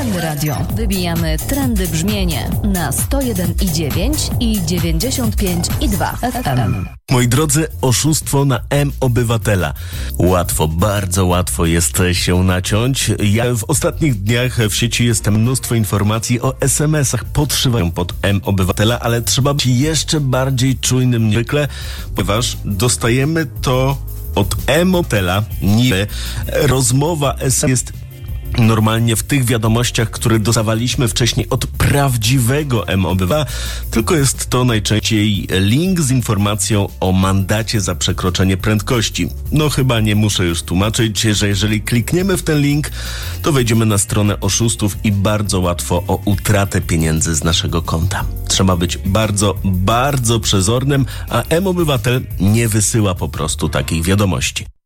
Halo Radio. Wybijamy trendy brzmienie na 101,9 i 95,2 FM. Moi drodzy, oszustwo na M-Obywatela. Łatwo, bardzo łatwo jest się naciąć. Ja w ostatnich dniach w sieci jest mnóstwo informacji o SMS-ach. Podszywają pod M-Obywatela, ale trzeba być jeszcze bardziej czujnym niż zwykle, ponieważ dostajemy to od M-Obywatela. Niby rozmowa SMS jest normalnie w tych wiadomościach, które dostawaliśmy wcześniej od prawdziwego M-Obywatela, tylko jest to najczęściej link z informacją o mandacie za przekroczenie prędkości. No chyba nie muszę już tłumaczyć, że jeżeli klikniemy w ten link, to wejdziemy na stronę oszustów i bardzo łatwo o utratę pieniędzy z naszego konta. Trzeba być bardzo, bardzo przezornym, a M-Obywatel nie wysyła po prostu takich wiadomości.